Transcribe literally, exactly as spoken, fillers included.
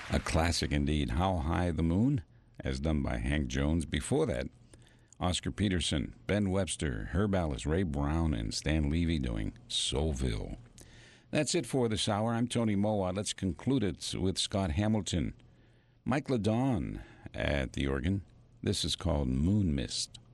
A classic indeed. How High the Moon, as done by Hank Jones. Before that, Oscar Peterson, Ben Webster, Herb Allis, Ray Brown, and Stan Levy doing Soulville. That's it for this hour. I'm Tony Mowat. Let's conclude it with Scott Hamilton. Mike LeDon at the organ. This is called Moon Mist.